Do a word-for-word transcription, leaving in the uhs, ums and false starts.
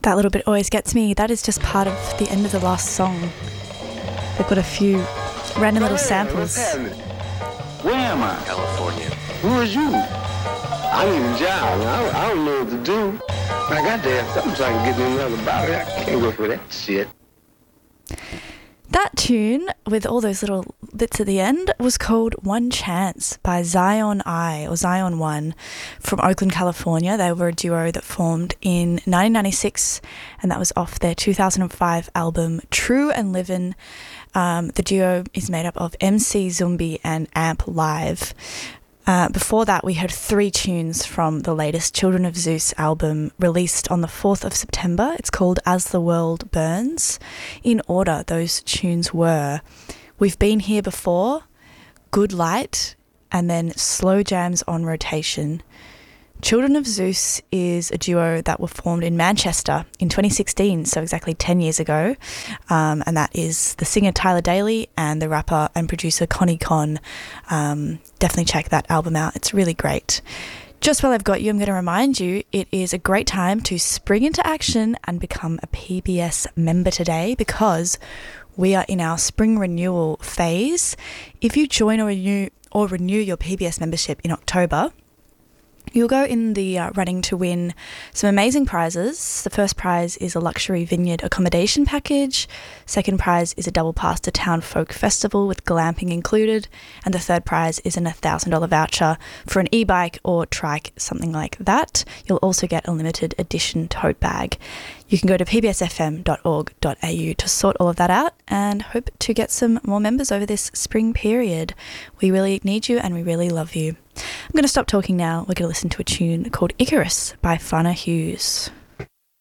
That little bit always gets me. That is just part of the end of the last song. They've got a few random little samples. Where am I? California. Who is you? I need a job. I, I don't know what to do. I got to have something so I can get me another bottle. I can't go for that shit. That tune, with all those little bits at the end, was called One Chance by Zion I, or Zion One, from Oakland, California. They were a duo that formed in nineteen ninety-six, and that was off their two thousand five album True and Livin'. Um, the duo is made up of M C Zumbi and Amp Live. Uh, before that, we heard three tunes from the latest Children of Zeus album, released on the fourth of September. It's called As the World Burns. In order, those tunes were We've Been Here Before, Good Light, and then Slow Jams on Rotation. Children of Zeus is a duo that were formed in Manchester in twenty sixteen, so exactly ten years ago, um, and that is the singer Tyler Daly and the rapper and producer Connie Con. Um, definitely check that album out. It's really great. Just while I've got you, I'm going to remind you it is a great time to spring into action and become a P B S member today, because we are in our spring renewal phase. If you join or renew, or renew your P B S membership in October, you'll go in the uh, running to win some amazing prizes. The first prize is a luxury vineyard accommodation package. Second prize is a double pass to Town Folk Festival with glamping included. And the third prize is an one thousand dollars voucher for an e-bike or trike, something like that. You'll also get a limited edition tote bag. You can go to p b s f m dot org dot a u to sort all of that out, and hope to get some more members over this spring period. We really need you and we really love you. I'm going to stop talking now. We're going to listen to a tune called Icarus by Fana Hughes.